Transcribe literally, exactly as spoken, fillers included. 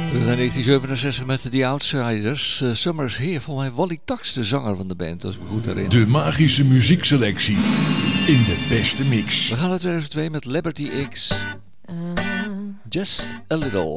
Terug naar negentien zevenenzestig met The Outsiders. Uh, Summers Here, voor mij Wally Tax, de zanger van de band, als ik me goed herinner. De magische muziekselectie in de beste mix. We gaan naar tweeduizend twee met Liberty X. Just a Little.